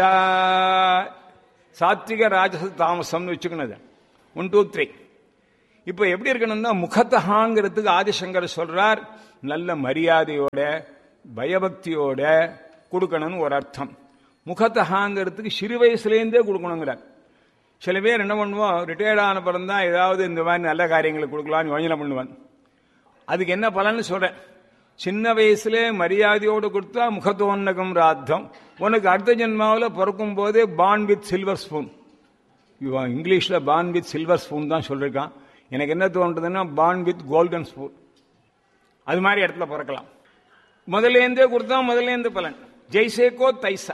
சாத்விக ராஜச தாமசம்னு வச்சுக்கணும். 1 2 3. இப்ப எப்படி இருக்கணும்னா முகத்தகாங்கிறதுக்கு ஆதிசங்கர் சொல்றார், நல்ல மரியாதையோட பயபக்தியோட கொடுக்கணும்னு ஒரு அர்த்தம். முகத்தகாங்கிறதுக்கு சிறு வயசுலேருந்தே கொடுக்கணுங்கிறார். சில பேர் என்ன பண்ணுவோம், ரிட்டையர்ட் ஆன பிறகு தான் ஏதாவது இந்த மாதிரி நல்ல காரியங்களுக்கு கொடுக்கலான்னு யோஜனை பண்ணுவான். அதுக்கு என்ன பலன்னு சொல்றேன். சின்ன வயசுல மரியாதையோடு கொடுத்தா முகத்தோன்னகம் ராத்தம். உனக்கு அடுத்த ஜென்மாவில் பிறக்கும் போதே பார்ன் வித் சில்வர் ஸ்பூன். இங்கிலீஷ்ல பார்ன் வித் சில்வர் ஸ்பூன் தான் சொல்லிருக்கான். எனக்கு என்ன தோன்றதுன்னா பார்ன் வித் கோல்டன் ஸ்பூன். அது மாதிரி இடத்துல பிறக்கலாம். முதலேந்தே கொடுத்தா முதலேந்து பலன். ஜெய்சேகோ தைசா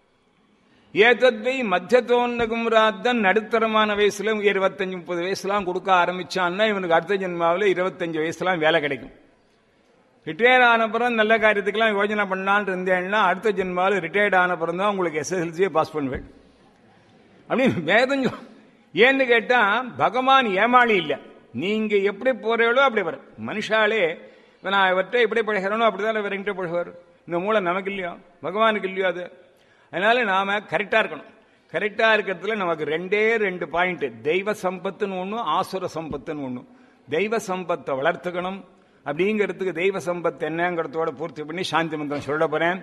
ஏதத்வை மத்தியத்தோன்னகம் ராத்தன். நடுத்தரமான வயசுல 25-30 வயசுலாம் கொடுக்க ஆரம்பிச்சான்னா இவனுக்கு அடுத்த ஜென்மாவில் 25 வயசுலாம் வேலை கிடைக்கும். ரிட்டையர்ட் ஆன பிறகு நல்ல காரியத்துக்கெல்லாம் யோஜனை பண்ணான்னு இருந்தேன்னா அடுத்த ஜென்மாவில் ரிட்டையர்ட் ஆன பிறகு தான் உங்களுக்கு SSLC பாஸ் பண்ணுவேன் அப்படின்னு வேதம். ஏன்னு கேட்டா பகவான் ஏமாளி இல்லை. நீங்க எப்படி போறீங்களோ அப்படி வர மனுஷாலே நான் இவர்கிட்ட எப்படி பழகிறனோ அப்படிதான் இவர்கிட்ட பழகுவார். இந்த மூளை நமக்கு இல்லையோ பகவானுக்கு இல்லையோ அது. அதனால நாம கரெக்டா இருக்கணும். கரெக்டா இருக்கிறதுல நமக்கு 2 பாயிண்ட், தெய்வ சம்பத்துன்னு ஒண்ணு, ஆசுர சம்பத்துன்னு ஒண்ணு. தெய்வ சம்பத்தை வளர்த்துக்கணும். அப்படிங்கிறதுக்கு தெய்வ சம்பத் என்னங்கிறதோட பூர்த்தி பண்ணி சாந்தி மந்திரம் சொல்ல போறேன்.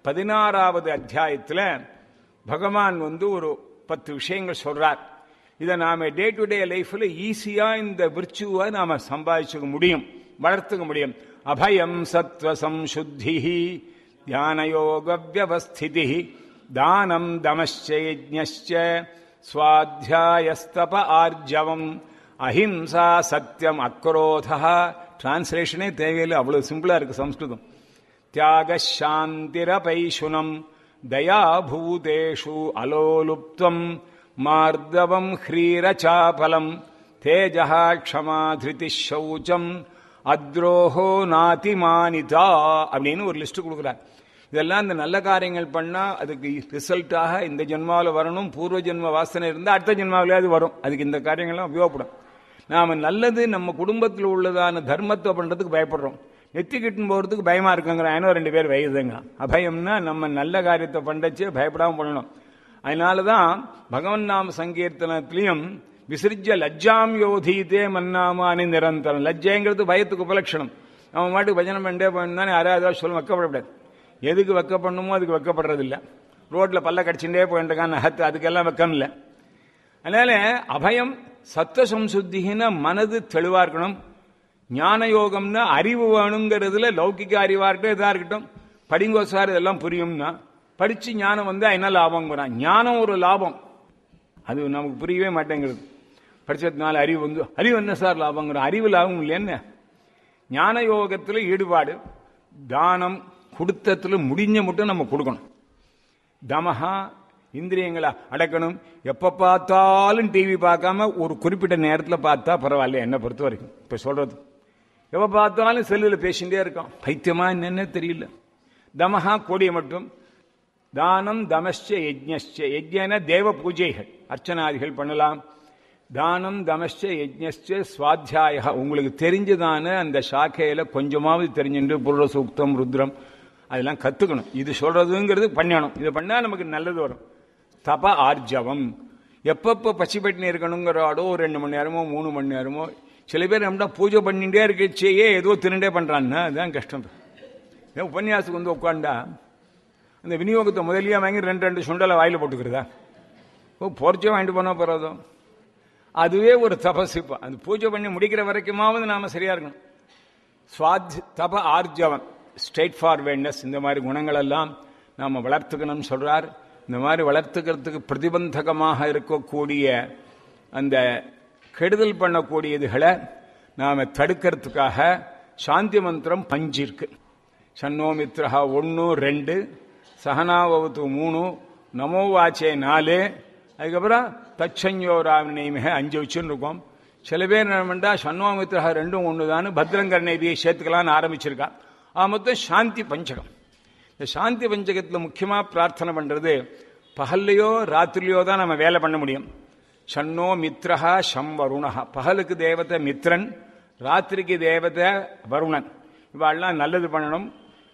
16வது அத்தியாயத்தில் பகவான் ஒரு 10 விஷயங்கள் சொல்றார். இதை நாம டே டு டே லைஃப்ல ஈஸியா இந்த விர்ச்சுவை நாம சம்பாதிச்சுக்க முடியும், வளர்த்துக்க முடியும். அபயம் சத்வ சம்சுத்தி தியானயோக வியவஸ்திதி தானம் தமஸ்ச யஜ்ஞஸ்ச ஸ்வாத்யாயஸ்தப ஆர்ஜவம் அஹிம்சா சத்யம் அக்ரோதா. டிரான்ஸ்லேஷனே தேவையில்லை, அவ்வளவு சிம்பிளா இருக்கு சம்ஸ்கிருதம். தியாக சாந்திரபைஷுனம் தயாபூதேஷு அலோலுப்துவம் மார்தவம் ஹ்ரீரசாபலம் தேஜஹா க்ஷமா திருதி சௌச்சம் அத்ரோஹோ நாதிமானிதா அப்படின்னு ஒரு லிஸ்ட் கொடுக்குறார். இதெல்லாம் இந்த நல்ல காரியங்கள் பண்ணா அதுக்கு ரிசல்ட்டாக இந்த ஜென்மாவில் வரணும். பூர்வ ஜென்ம வாசனை இருந்தால் அடுத்த ஜென்மாவிலேயாவது வரும். அதுக்கு இந்த காரியங்கள்லாம் உபயோகப்படும். நாம நல்லது நம்ம குடும்பத்தில் உள்ளதான தர்மத்தை பண்றதுக்கு பயப்படுறோம். நெத்திக்கிட்டு போறதுக்கு பயமா இருக்குங்கிற 2 பேர் வயதுங்க. அபயம்னா நம்ம நல்ல காரியத்தை பண்றச்சு பயப்படாம பண்ணணும். அதனாலதான் பகவன் நாம சங்கீர்த்தனத்திலையும் விசிறிஜ லஜ்ஜாம் யோதீதே மன்னாமானி நிரந்தரம். லஜ்ஜைங்கிறது பயத்துக்கு உபலட்சணம். நம்ம மாட்டுக்கு பஜனை பண்ணே போயிருந்தானே யாராவது சொல்ல வைக்கப்படக்கூடாது. எதுக்கு வைக்கப்படணுமோ அதுக்கு வைக்கப்படுறது இல்லை. ரோட்ல பல்ல கடிச்சுட்டே போயிட்டுருக்கான் நகத்து, அதுக்கெல்லாம் வெக்கம் இல்லை. அதனால அபயம் சத்துவ சம்சுத்தின்னா மனது தெளிவா இருக்கணும். ஞான யோகம்னா அறிவு வேணுங்கிறதுல லௌகிக அறிவா இருக்கட்டும் இதா இருக்கட்டும். படிங்கோ சார் இதெல்லாம் புரியும்னா படிச்சு ஞானம் வந்தா என்ன லாபம்? ஞானம் ஒரு லாபம், அது நமக்கு புரியவே மாட்டேங்கிறது. படிச்சதுனால அறிவு என்ன சார் லாபங்கிற? அறிவு லாபம் இல்லைன்னு. ஞான யோகத்தில் ஈடுபாடு, தானம் கொடுத்தத்துல முடிஞ்ச மட்டும் நம்ம கொடுக்கணும். தமஹா இந்திரியங்களை அடக்கணும். எப்ப பார்த்தாலும் டிவி பார்க்காம ஒரு குறிப்பிட்ட நேரத்தில் பார்த்தா பரவாயில்ல என்ன பொறுத்த வரைக்கும். இப்ப சொல்றது எப்ப பார்த்தாலும் செல்லுல பேசிட்டே இருக்கான், பைத்தியமா என்னன்னு தெரியல. தமஹா கோடிய மட்டும். தானம் தமஸ்ச யஜ்ஞஸ்ச. யஜ்ஞன தேவ பூஜைகள் அர்ச்சனாதிகள் பண்ணலாம். தானம் தமஸ்ச யஜ்ஞஸ்ச ஸ்வாத்தியாய. உங்களுக்கு தெரிஞ்சதான அந்த சாக்கையில கொஞ்சமாவது தெரிஞ்சுட்டு புருட சூக்தம் ருத்ரம் அதெல்லாம் கத்துக்கணும். இது சொல்றதுங்கிறது பண்ணணும். இது பண்ணா நமக்கு நல்லது வரும். தப ஆர்ஜவம். எப்பப்ப பசிப்பட்டினி இருக்கணுங்கிறாடோ 2 மணி நேரமோ 3 மணி நேரமோ. சில பேர் நம்மளா பூஜை பண்ணிட்டே இருக்கச்சேயே ஏதோ திருண்டே பண்றான்னா அதுதான் கஷ்டம். உபன்யாசத்துக்கு உட்காண்டா அந்த விநியோகத்தை முதலியா வாங்கி 2 சுண்டலை வாயில போட்டுக்கிறதா? பொறிச்சோ வாங்கிட்டு போனா போறதோ? அதுவே ஒரு தபசிப்பா. அந்த பூஜை பண்ணி முடிக்கிற வரைக்குமாவது நாம சரியா இருக்கணும். தப ஆர்ஜவம், ஸ்ட்ரெயிட் ஃபார்வேர்ட்னஸ், இந்த மாதிரி குணங்கள் எல்லாம் நாம வளர்த்துக்கணும்னு சொல்றார். இந்த மாதிரி வளர்த்துக்கிறதுக்கு பிரதிபந்தகமாக இருக்கக்கூடிய அந்த கெடுதல் பண்ணக்கூடியதுகளை நாம தடுக்கிறதுக்காக சாந்தி மந்திரம் 5 இருக்கு. சன்னோமித்ரஹா 1 2, சகனாவது 3, நமோவாச்சே 4, அதுக்கப்புறம் தச்சஞ்சோராமினிமிக 5 வச்சுன்னு இருக்கோம். சில பேர் என்ன பண்ணா சன்னோமித்ரஹா 2 1 தான் பத்ரங்கர்ணேபியை சேர்த்துக்கலான்னு ஆரம்பிச்சிருக்கா. மொத்தம் சாந்தி பஞ்சகம். இந்த சாந்தி பஞ்சகத்தில் முக்கியமா பிரார்த்தனை பண்றது பகல்லையோ ராத்திரிலையோ தான் நம்ம வேலை பண்ண முடியும். சன்னோ மித்ரஹா சம் வருணஹா. பகலுக்கு தேவதை மித்ரன், ராத்திரிக்கு தேவதை வருணன். இவாள்லாம் நல்லது பண்ணணும்.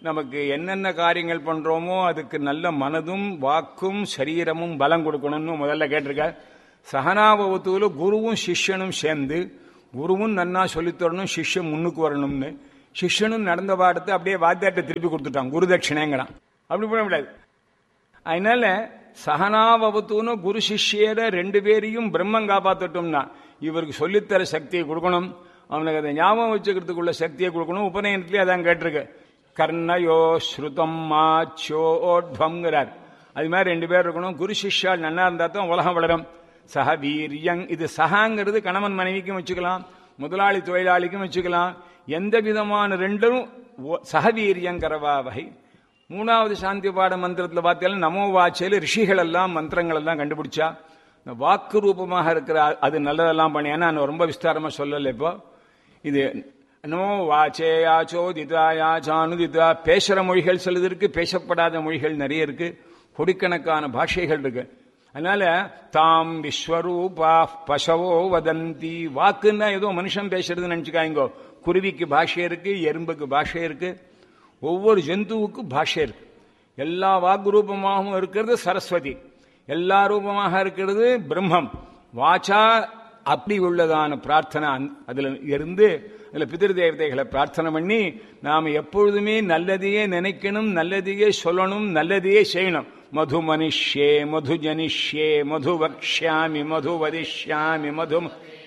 நமக்கு என்னென்ன காரியங்கள் பண்றோமோ அதுக்கு நல்ல மனதும் வாக்கும் சரீரமும் பலம் கொடுக்கணும்னு முதல்ல கேட்டிருக்க. சகனாபவத்துல குருவும் சிஷ்யனும் சேர்ந்து குருவும் நன்னா சொல்லித்தரணும், சிஷ்யன் முன்னுக்கு வரணும்னு. சிஷ்யனும் நடந்த பாடத்தை அப்படியே வாத்தியாட்ட திருப்பி கொடுத்துட்டான், குரு தட்சிணேங்கிறான். அப்படி பண்ண முடியாது. அதனால சகனாபவத்துன்னு குரு சிஷ்யரை ரெண்டு பேரையும் பிரம்மம் காப்பாற்றட்டும்னா இவருக்கு சொல்லித்தர சக்தியை கொடுக்கணும், அவனுக்கு அதை ஞாபகம் வச்சுக்கிறதுக்குள்ள சக்தியை கொடுக்கணும். உபநயனத்திலே அதான் கேட்டிருக்கு, கர்ணயோ ஸ்ருதம் மாச்சோட்வம்ங்கிறார். அது மாதிரி ரெண்டு பேர் இருக்கணும். குரு சிஷ்யால் நன்னா இருந்தா தான் உலகம் வளரும். சக வீரியங், இது சகாங்கிறது கணவன் மனைவிக்கும் வச்சுக்கலாம், முதலாளி தொழிலாளிக்கும் வச்சுக்கலாம். எந்த விதமான ரெண்டும் சகவீரியங்கரவா வகை. மூணாவது சாந்தி பாட மந்திரத்தில் பார்த்தீங்கன்னா நமோ வாச்சையில் ரிஷிகள் எல்லாம் மந்திரங்கள் எல்லாம் கண்டுபிடிச்சா. இந்த வாக்கு ரூபமாக இருக்கிற அது நல்லதெல்லாம் பண்ணி, ஏன்னா நான் ரொம்ப விஸ்தாரமா சொல்லலை. இப்போ இது நமோ வாச்சே யாச்சோதிதா யாச்சானுதிதா, பேசுற மொழிகள் சிலது இருக்கு, பேசப்படாத மொழிகள் நிறைய இருக்கு, கொடிக்கணக்கான பாஷைகள் இருக்கு. அதனால தாம் விஸ்வரூபா பசவோ வதந்தி, வாக்குன்னா ஏதோ மனுஷன் பேசுறதுன்னு நினைச்சுக்காய்ங்கோ. குருவிக்கு பாஷை இருக்கு, எறும்புக்கு பாஷை இருக்கு, ஒவ்வொரு ஜந்துவுக்கும் பாஷை இருக்கு. எல்லா வாக்கு ரூபமாகவும் இருக்கிறது சரஸ்வதி, எல்லா ரூபமாக இருக்கிறது பிரம்மம். வாச்சா அப்படி உள்ளதான பிரார்த்தனை அதுல இருந்து அதுல பிதிரு தேவதைகளை பிரார்த்தனை பண்ணி நாம எப்பொழுதுமே நல்லதையே நினைக்கணும், நல்லதையே சொல்லணும், நல்லதையே செய்யணும். மது மனிஷ்யே மது ஜனிஷ்யே மது வக்ஷ்யாமி மது வதிஷ்யாமி மது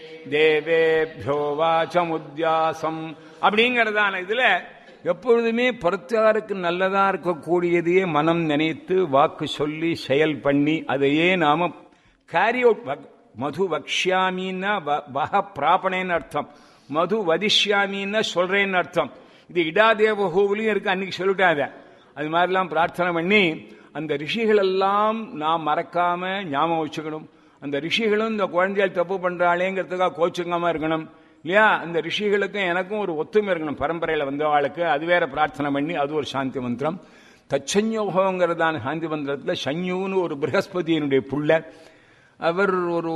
தேவேபியோ வாசமுத்யாசம் அப்படிங்கறதான இதுல எப்பொழுதுமே பரத்தாருக்கு நல்லதா இருக்கக்கூடியதையே மனம் நினைத்து வாக்கு சொல்லி செயல் பண்ணி அதையே நாம கேரி அவுட். மது வக்ஷ்யாமின்னா வக பிராபணேன்னு அர்த்தம், மது வதிஷ்யாமின்னா சொல்றேன்னு அர்த்தம். இது இடாதேவஹோவிலையும் இருக்கு, அன்னைக்கு சொல்லிட்டாங்க. அது மாதிரிலாம் பிரார்த்தனை பண்ணி அந்த ரிஷிகள் எல்லாம் நாம் மறக்காம ஞாபகம் வச்சுக்கணும். அந்த ரிஷிகளும் இந்த குழந்தைகள் தப்பு பண்றாளேங்கிறதுக்காக கோச்சுக்காம இருக்கணும் இல்லையா. அந்த ரிஷிகளுக்கும் எனக்கும் ஒரு ஒத்துமை இருக்கணும், பரம்பரையில வந்தவாளுக்கு. அது வேற பிரார்த்தனை பண்ணி அது ஒரு சாந்தி மந்திரம். தச்சன்யோகங்கிறதான சாந்தி மந்திரத்துல சன்யூன்னு ஒரு பிரகஸ்பதியினுடைய புள்ள, அவர்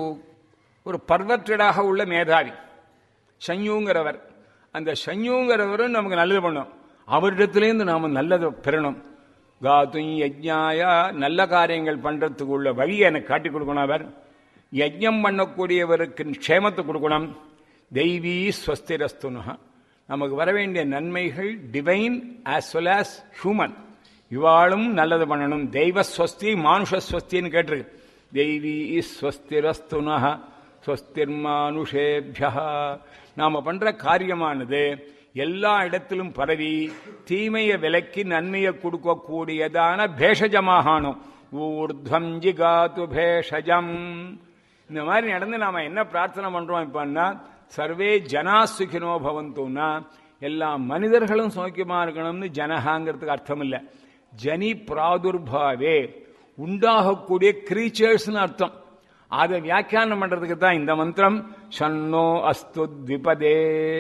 ஒரு பர்வர்டடாக உள்ள மேதாவி சன்யூங்கிறவர். அந்த சன்யூங்கிறவரும் நமக்கு நல்லது பண்ணும், அவரிடத்திலேருந்து நாம நல்லதை பெறணும். காத்தும் யஜ்ஞாய, நல்ல காரியங்கள் பண்றதுக்கு உள்ள வழியை எனக்கு காட்டி கொடுக்கணும். அவர் யஜ்ஞம் பண்ணக்கூடியவருக்கு க்ஷேமத்தை கொடுக்கணும். தெய்வீ ஸ்வஸ்திரஸ்துனஹ, நமக்கு வர வேண்டிய நன்மைகள் divine as well as human, இவாளும் நல்லது பண்ணணும். தெய்வ ஸ்வஸ்தி மானுஷ ஸ்வஸ்தின்னு கேட்டிருக்கு. தெய்வீ ஸ்வஸ்திரஸ்துனஹ ஸ்வஸ்திர்மானுஷேபியா. நாம பண்ற காரியமானது எல்லா இடத்திலும் பரவி தீமையை விலக்கி நன்மையை கொடுக்கக்கூடியதான பேஷஜமாகணும். ஊர்த்வம் ஜிகாது பேஷஜம். இந்த மாதிரி நடந்து நாம என்ன பிரார்த்தனை பண்றோம் இப்பன்னா, சர்வே ஜனா சுகினோ பவந்துன்னா எல்லா மனிதர்களும் சௌக்கியமா இருக்கணும்னு ஜனஹாங்கிறதுக்கு அர்த்தம் இல்லை. ஜனி பிராதுர்பாவே, உண்டாகக்கூடிய கிரீச்சர்ஸ்னு அர்த்தம். அதை வியாக்கியானம் பண்றதுக்கு தான் இந்த மந்திரம். ஷன்னோ அஸ்து த்விபதே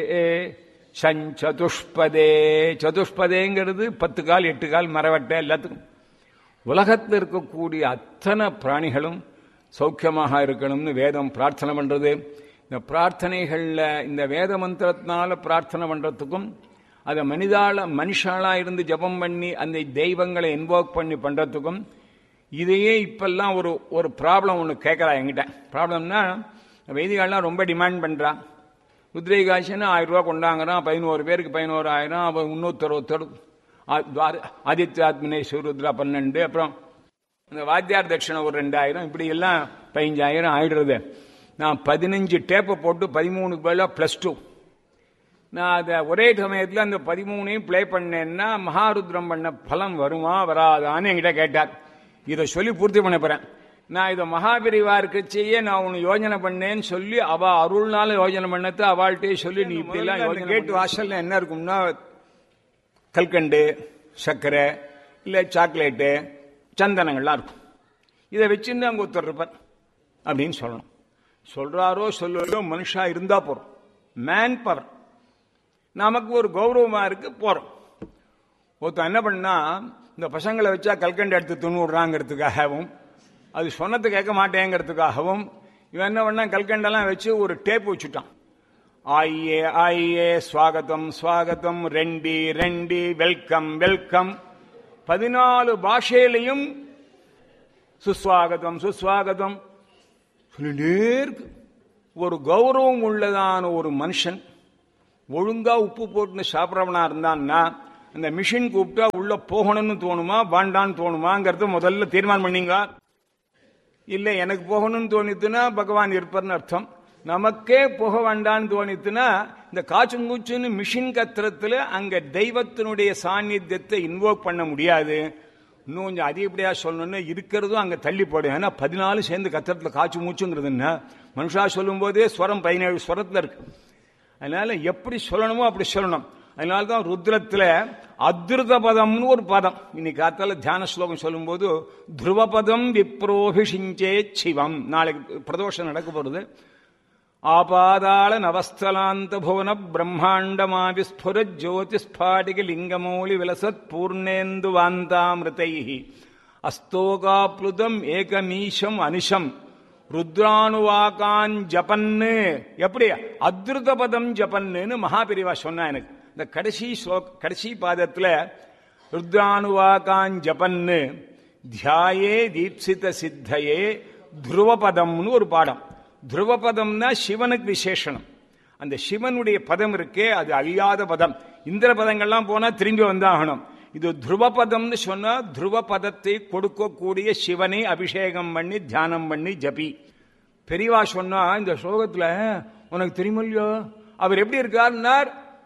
சதுஷ்பதே. சதுஷ்பதேங்கிறது 10 கால் 8 கால் மரவட்டை எல்லாத்துக்கும். உலகத்தில் இருக்கக்கூடிய அத்தனை பிராணிகளும் சௌக்கியமாக இருக்கணும்னு வேதம் பிரார்த்தனை பண்றது. இந்த பிரார்த்தனைகள்ல இந்த வேத மந்திரத்தினால பிரார்த்தனை பண்றதுக்கும், அதை மனுஷாலா இருந்து ஜபம் பண்ணி அந்த தெய்வங்களை இன்வோக் பண்ணி பண்றதுக்கும், இதையே இப்பெல்லாம் ஒரு ப்ராப்ளம் ஒன்று கேட்கறா என்கிட்ட. ப்ராப்ளம்னா வைதிகாலாம் ரொம்ப டிமாண்ட் பண்றா. உத்ரேகாசின்னு 1000 ரூபா கொண்டாங்கிறான், 11 பேருக்கு 11,000, அவன் 360, ஆதித்யாத்மனே சூருத்ரா 12, அப்புறம் இந்த வாத்தியார் தட்சிணை ஒரு 2000, இப்படி எல்லாம் 15,000 ஆயிடுறது. நான் 15 டேப்பை போட்டு 13க்கு பதிலாக +2. நான் அதை ஒரே சமயத்தில் அந்த 13ஐயும் பிளே பண்ணேன்னா மகாருத்ரம் பண்ண பலம் வருமா வராதான்னு என்கிட்ட கேட்டார். இதை சொல்லி பூர்த்தி பண்ண போறேன். நான் இதை மகாபிரிவாருக்கு செய்ய நான் உன்னை யோஜனை பண்ணேன்னு சொல்லி அவ அருள்னால யோஜனை பண்ணது அவள்கிட்டே சொல்லி நீ இப்படி எல்லாம் கேட்டு வாசல்ல என்ன இருக்கும்னா கல்கண்டு, சர்க்கரை, இல்லை சாக்லேட்டு, சந்தனங்கள்லாம் இருக்கும். இதை வச்சுன்னு அங்கே ஒருத்தர் இருப்பார் அப்படின்னு சொல்லணும். சொல்றாரோ சொல்லோ மனுஷா இருந்தா போறோம், மேன் பவர். நமக்கு ஒரு கௌரவமா இருக்கு, போறோம். ஒருத்தன் என்ன பண்ணா, இந்த பசங்களை வச்சா கல்கண்டு எடுத்து துண்ணுடுறாங்கிறதுக்காகவும், அது சொன்னது கேட்க மாட்டேங்கிறதுக்காகவும் இவன் என்ன பண்ணா, கல்கண்டெல்லாம் வச்சு ஒரு டேப் வச்சுட்டான். ஆயே ஆயே, ஸ்வாகதம் ஸ்வாகதம், ரெண்டி ரெண்டி, வெல்கம் வெல்கம். 14 பாஷையிலையும் சுஸ்வாகதம் சுஸ்வாகதம் சொல்லிட்டே இருக்கு. ஒரு கௌரவம் உள்ளதான ஒரு மனுஷன் ஒழுங்கா உப்பு போட்டு சாப்பிட்றவனா இருந்தான்னா அந்த மிஷின் கூப்பிட்டா உள்ள போகணும்னு தோணுமா வேண்டான்னு தோணுமாங்கிறத முதல்ல தீர்மானம் பண்ணீங்க. இல்லை எனக்கு போகணும்னு தோணித்துனா பகவான் இருப்பார்னு அர்த்தம். நமக்கே போக வேண்டான்னு தோணித்துனா இந்த காச்சுங்கூச்சுன்னு மிஷின் கத்திரத்துல அங்க தெய்வத்தினுடைய சாநித்தியத்தை இன்வோக் பண்ண முடியாது. இன்னும் கொஞ்சம் அதிகப்படியா சொல்லணும்னு இருக்கிறதும் அங்க தள்ளி போடும். ஏன்னா 14 சேர்ந்து கத்திரத்துல காய்ச்சி மூச்சுங்கிறது என்ன, மனுஷா சொல்லும் போதே ஸ்வரம் 17 ஸ்வரத்துல இருக்கு. அதனால எப்படி சொல்லணுமோ அப்படி சொல்லணும். அதனால்தான் ருத்ரத்துல அத்ருத பதம்னு ஒரு பதம். இன்னைக்கு காத்தால தியான ஸ்லோகம் சொல்லும் போது துருவபதம் விப்ரோபிஷிஞ்சே சிவம். நாளைக்கு பிரதோஷம் நடக்க போறது. ஆபாதாள நவஸ்தலாந்த புவன பிரம்மாண்டமாவிஸ்புர ஜோதிஸ்பாடிக லிங்கமௌலி விலசத் பூர்ணேந்து வாந்தாமிருதை அஸ்தோகாப்ளுதம் ஏகமீஷம் அனிஷம் ருத்ரானுவாகான் ஜபன்னு. எப்படி அத்ருத பதம் ஜபன்னு மகாபிரிவா சொன்னா. எனக்கு இந்த கடைசி பாதத்துல ருத்ரானுவாகான் ஜபன்னு தியாயே தீப்சித சித்தையே துருவபதம்னு ஒரு பாடம். துருவபதம்னா சிவனுக்கு விசேஷனம். அந்த சிவனுடைய பதம் இருக்கே அது அழியாத பதம். இந்திர பதங்கள்லாம் போனா திரும்பி வந்தாகணும். இது துருவபதம்னு சொன்னா துருவ பதத்தை கொடுக்கக்கூடிய சிவனை அபிஷேகம் பண்ணி தியானம் பண்ணி ஜபி. பெரியவா சொன்னா இந்த ஸ்லோகத்துல உனக்கு தெரியுமில்லையோ அவர் எப்படி இருக்காருன்னார்.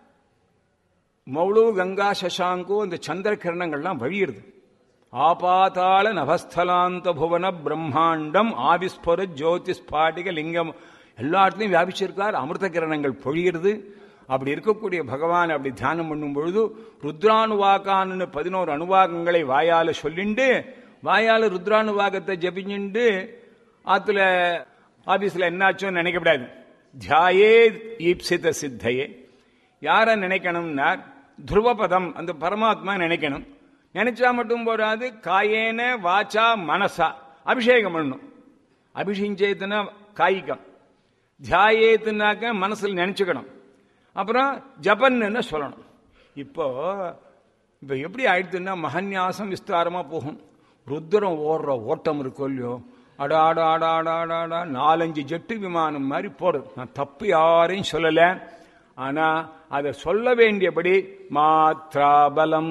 மௌளு கங்கா சசாங்கோ அந்த சந்திர கிரணங்கள்லாம் வழியிடுது. ஆபாதாள நவஸ்தலாந்த புவன பிரம்மாண்டம் ஆவிஸ்புர ஜோதிஸ்பாடிக லிங்கம் எல்லா இடத்துலையும் வியாபிச்சிருக்கார். அமிர்த கிரணங்கள் பொழியிறது. அப்படி இருக்கக்கூடிய பகவான் அப்படி தியானம் பண்ணும் பொழுது ருத்ரானுவாகான்னு 11 அணுவாகங்களை வாயால சொல்லிண்டு வாயால ருத்ரானுவாகத்தை ஜபிச்சுண்டு ஆத்துல ஆபீஸ்ல என்னாச்சும் நினைக்கப்படாது. தியாயே ஈப்சித சித்தையே. யார நினைக்கணும்னா துருவபதம் அந்த பரமாத்மா நினைக்கணும். நினைச்சா மட்டும் போறாது. காயேன வாச்சா மனசா அபிஷேகம் பண்ணணும். அபிஷேகத்துனா காய்கம், தியாயத்துனாக்க மனசில் நினைச்சுக்கணும். அப்புறம் ஜபன்னு சொல்லணும். இப்போ எப்படி ஆயிடுதுன்னா மகன்யாசம் விஸ்தாரமா போகும். ருத்ரம் ஓடுற ஓட்டம் இருக்கும் இல்லையோ, அடாடாடாடாடாடா 4-5 ஜெட்டு விமானம் மாதிரி போடுது. நான் தப்பு யாரையும் சொல்லல. ஆனா அதை சொல்ல வேண்டியபடி மாத்ராபலம்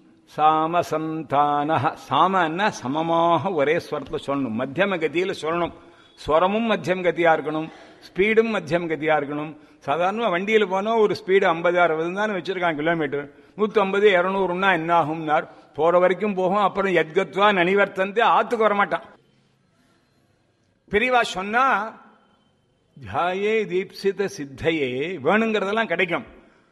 சாமசந்தான. சாமன்னா சமமாக ஒரே ஸ்வரத்தில் சொல்லணும். மத்தியம கதியில சொல்லணும். ஸ்வரமும் மத்தியம் கதியா இருக்கணும், ஸ்பீடும் மத்தியம் கதியா இருக்கணும். சாதாரண வண்டியில போனா ஒரு ஸ்பீடு 50-60 தான் வச்சிருக்காங்க கிலோமீட்டர். 150 200ன்னா என்ன ஆகும்னார். போற வரைக்கும் போகும். அப்புறம் எத்கத்வா நனிவர்த்தந்தே ஆத்துக்கு வரமாட்டான். பெரியவா சொன்னா தியாயே தீப்சித சித்தையே வேணுங்கிறதெல்லாம் கிடைக்கும்.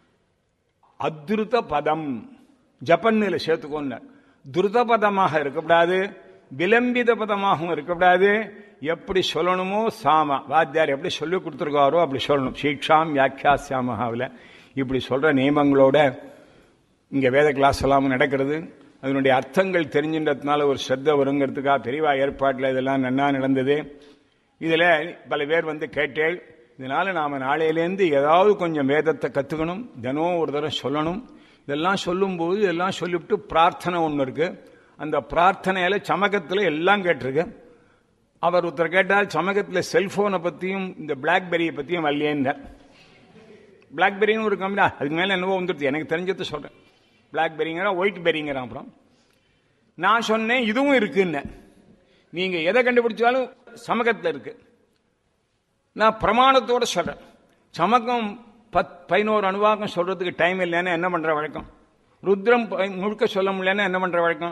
அத்ருத பதம் ஜப்பன்னில சேர்த்துக்கோன்னு. துருத பதமாக இருக்கக்கூடாது, விளம்பித பதமாகவும் இருக்கக்கூடாது. எப்படி சொல்லணுமோ சாம வாத்தியார் எப்படி சொல்லி கொடுத்துருக்காரோ அப்படி சொல்லணும். சீக்ஷாம் வியாக்கியாசியாமஹாவில் இப்படி சொல்ற நியமங்களோட இங்க வேத கிளாஸ் எல்லாம் நடக்கிறது. அதனுடைய அர்த்தங்கள் தெரிஞ்சின்றதுனால ஒரு ஸ்ரத்த வருங்கிறதுக்காக பெரியவா ஏற்பாட்டில் இதெல்லாம் நன்னா நடந்தது. இதுல பல பேர் வந்து கேட்டேள். இதனால நாம நாளையிலேருந்து ஏதாவது கொஞ்சம் வேதத்தை கத்துக்கணும், தினம் ஒரு தடவை சொல்லணும். இதெல்லாம் சொல்லும்போது இதெல்லாம் சொல்லிவிட்டு பிரார்த்தனை ஒன்று இருக்கு. அந்த பிரார்த்தனையில சமகத்துல எல்லாம் கேட்டிருக்கு. அவர் ஒருத்தர் கேட்டால் சமகத்தில் செல்போனை பத்தியும் இந்த பிளாக்பெரியை பத்தியும் வரலையேன்னார். பிளாக்பெரின்னு ஒரு கம்பெனி, அதுக்கு மேல என்னவோ வந்துடுது. எனக்கு தெரிஞ்சது சொல்றேன். பிளாக்பெரிங்கிற ஒயிட் பெரிங்கிற. அப்புறம் நான் சொன்னேன் இதுவும் இருக்குன்னு. நீங்க எதை கண்டுபிடிச்சாலும் சமகத்தில் இருக்கு. நான் பிரமாணத்தோட சொல்றேன். சமகம் 11 அணுவாக்கம் சொல்றதுக்கு டைம் இல்லைன்னா என்ன பண்ற வழக்கம்? ருத்ரம் முழுக்க சொல்ல முடியலன்னா என்ன பண்ற வழக்கம்?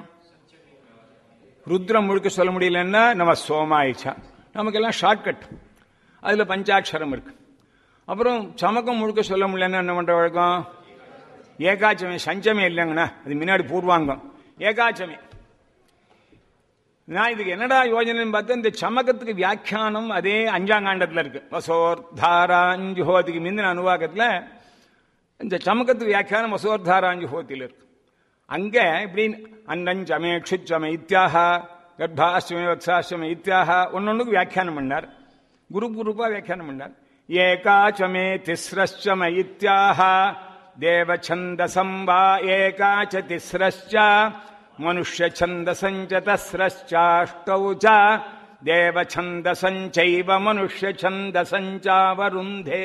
ருத்ரம் முழுக்க சொல்ல முடியலன்னா நம்ம சோமாயிச்சா. நமக்கெல்லாம் ஷார்ட்கட். அதுல பஞ்சாட்சரம் இருக்கு. அப்புறம் சமகம் முழுக்க சொல்ல முடியலன்னா என்ன பண்ற வழக்கம்? ஏகாச்சமே. சஞ்சமே இல்லைங்கண்ணா, அது முன்னாடி பூர்வாங்கம். ஏகாச்சமே. நான் இதுக்கு என்னடா யோஜனைன்னு பார்த்தா இந்த சமகத்துக்கு வியாக்கியானம் அதே 5ஆம் காண்டத்துல இருக்கு. வசோர்தாராஞ்சுஹோதிக்கு முந்தின அனுவாகத்துல இந்த சமகத்து வியாக்கியானம் வசோர்தாராஞ்சுஹோத்தில இருக்கு. அங்க இப்படி அன்னஞ்சமே க்ஷுச்சமே இத்தியாக கர்ப்பாஷ்டமே வத்சாஷ்டமே இத்தியாக ஒன்னொன்னுக்கு வியாக்கியானம் பண்ணார். குரூப்பா வியாக்கியானம் பண்ணார். ஏகாச்சமே திஸ்ரஸ்ச மயித்யாஹ தேவச்சந்தசம் வா ஏகாச்ச திஸ்ரஸ்ச மனுஷ்யச்சந்தசஞ்ச தஸ்ரஸ்சாஷ்டௌ ச தேவச்சந்தசஞ்சைவ மனுஷ்யச்சந்தசஞ்சாவருந்தே.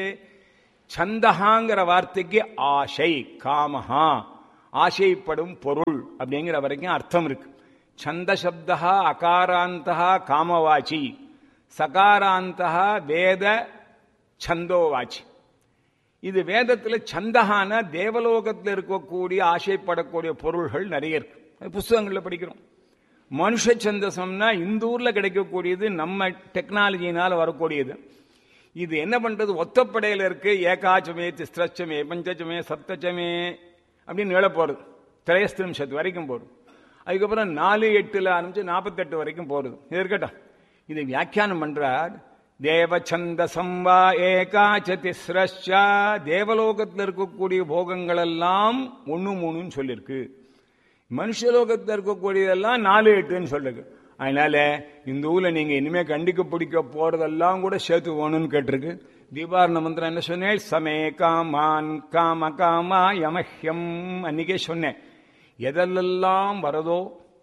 சந்தகாங்கிற வார்த்தைக்கு ஆசை, காமஹா, ஆசைப்படும் பொருள் அப்படிங்கிற வரைக்கும் அர்த்தம் இருக்கு. சந்த சப்தா அகாராந்தா காமவாச்சி, சகாராந்தா வேத சந்தோவாச்சி. இது வேதத்தில் சந்தகான தேவலோகத்தில் இருக்கக்கூடிய ஆசைப்படக்கூடிய பொருள்கள் நிறைய இருக்கு. புஸ்தகங்களில் படிக்கிறோம். மனுஷ சந்தசம்னா இந்த ஊர்ல கிடைக்கக்கூடியது, நம்ம டெக்னாலஜினால வரக்கூடியது. இது என்ன பண்றது, ஒத்தப்படையில இருக்கு. ஏகாச்சமே திஸ்ரச்சமே பஞ்சச்சமே சப்தச்சமே அப்படின்னு நீள போறது, திரையஸ்திரிம்சத்து வரைக்கும் போறது. அதுக்கப்புறம் 4-8 ஆரம்பிச்சு 48 வரைக்கும் போறது. இது இருக்கட்டும். இது வியாக்கியானம் பண்றார். தேவச்சந்தசம் வா ஏகாச்ச திஸ்ரஸ்ச, தேவலோகத்தில் இருக்கக்கூடிய போகங்கள் எல்லாம் 1-3 சொல்லிருக்கு. மனுஷலோகத்தில் இருக்கக்கூடியதெல்லாம் 4-8 சொல்லிருக்கு. அதனால இந்த ஊர்ல நீங்க இனிமே கண்டிக்க பிடிக்க போறதெல்லாம் கூட சேர்த்து போகணும்னு கேட்டிருக்கு. தீபாரண மந்திரம் என்ன சொன்னேன், சமே காமான் காம காமா யமஹ்யம். அன்னைக்கே சொன்னேன், எதெல்லாம் வரதோ,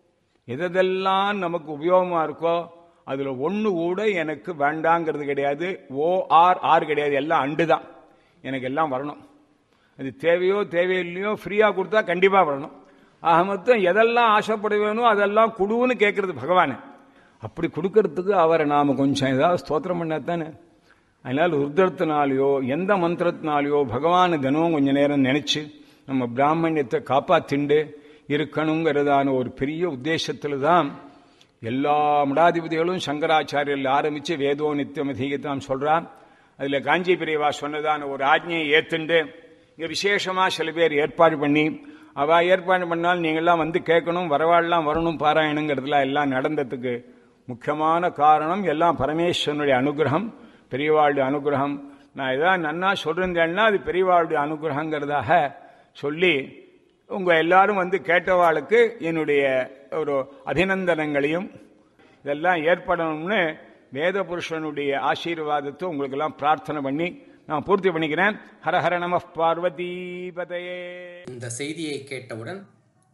எதெல்லாம் நமக்கு உபயோகமா இருக்கோ அதுல ஒண்ணு கூட எனக்கு வேண்டாங்கிறது கிடையாது. ஆர் கிடையாது, எல்லாம் அண்டுதான். எனக்கு எல்லாம் வரணும். அது தேவையோ தேவையில்லையோ ஃப்ரீயா கொடுத்தா கண்டிப்பா வரணும். ஆக மொத்தம் எதெல்லாம் ஆசைப்படுவேனோ அதெல்லாம் கொடுன்னு கேட்கறது பகவான். அப்படி கொடுக்கறதுக்கு அவரை நாம கொஞ்சம் ஏதாவது ஸ்தோத்திரம் பண்ணத்தானே. அதனால ருத்ரத்தினாலேயோ எந்த மந்திரத்தினாலேயோ பகவானு தினமும் கொஞ்ச நேரம் நினைச்சு நம்ம பிராமணியத்தை காப்பாத்திண்டு இருக்கணுங்கிறதான ஒரு பெரிய உத்தேசத்துல தான் எல்லா மடாதிபதிகளும் சங்கராச்சாரியர்கள் ஆரம்பிச்சு வேதோ நித்தியம் அதிகத்தான் சொல்றான். அதுல காஞ்சி பெரியவா சொன்னதான ஒரு ஆஜ்ஞையை ஏத்துண்டு இங்க விசேஷமா சில பேர் ஏற்பாடு பண்ணி, அவ ஏற்பாடு பண்ணால் நீங்கள்லாம் வந்து கேட்கணும், வரவாள்லாம் வரணும், பாராயணுங்கிறதுல எல்லாம் நடந்ததுக்கு முக்கியமான காரணம் எல்லாம் பரமேஸ்வரனுடைய அனுகிரகம், பெரியவாளுடைய அனுகிரகம். நான் ஏதாவது நன்னா சொல்றேன்னா அது பெரியவாளுடைய அனுகிரகங்கிறதாக சொல்லி உங்க எல்லாரும் வந்து கேட்டவாளுக்கு என்னுடைய ஒரு அபிநந்தனங்களையும் இதெல்லாம் ஏற்படணும்னு வேத புருஷனுடைய ஆசீர்வாதத்தை உங்களுக்கு எல்லாம் பிரார்த்தனை பண்ணி நான் பூர்த்தி பண்ணிக்கிறேன். ஹரஹர நம பார்வதீபதையே. இந்த செய்தியை கேட்டவுடன்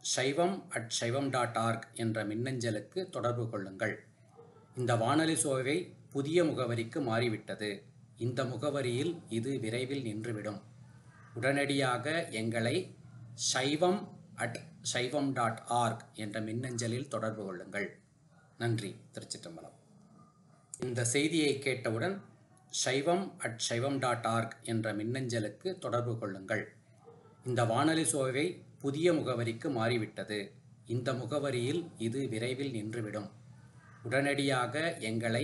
shaivam@shaivam.org என்ற மின்னஞ்சலுக்கு தொடர்பு கொள்ளுங்கள். இந்த வானொலி சோவை புதிய முகவரிக்கு மாறிவிட்டது. இந்த முகவரியில் இது விரைவில் நின்றுவிடும். உடனடியாக எங்களை shaivam@shaivam.org என்ற மின்னஞ்சலில் தொடர்பு கொள்ளுங்கள். நன்றி. திருச்சிற்றம்பலம். இந்த செய்தியை கேட்டவுடன் shaivam@shaivam.org என்ற மின்னஞ்சலுக்கு தொடர்பு கொள்ளுங்கள். இந்த வானொலி சோவை புதிய முகவரிக்கு மாறிவிட்டது. இந்த முகவரியில் இது விரைவில் நின்றுவிடும். உடனடியாக எங்களை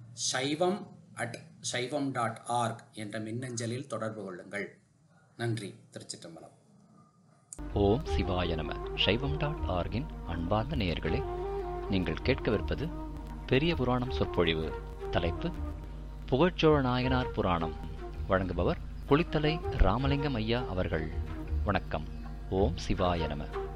shaivam@shaivam.org என்ற மின்னஞ்சலில் தொடர்பு கொள்ளுங்கள். நன்றி. திருச்சிற்றம்பலம். ஓம் சிவாய நம. shaivam.org-இன் அன்பார்ந்த நேயர்களே, நீங்கள் கேட்கவிருப்பது பெரிய புராணம் சொற்பொழிவு. தலைப்பு புகழ்ச்சோழ நாயனார் புராணம். வழங்குபவர் குளித்தலை ராமலிங்கம் ஐயா அவர்கள். வணக்கம். ஓம் சிவாய நம.